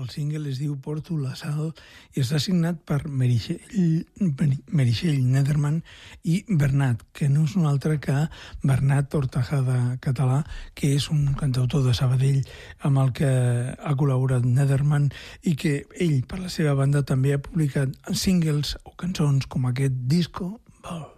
El single es diu Porto la Sal i està signat per Meritxell Nederman i Bernat, que no és un altre que Bernat Tortajada català, que és un cantautor de Sabadell amb el que ha col·laborat Nederman i que ell, per la seva banda, també ha publicat singles o cançons com aquest Disco Ball.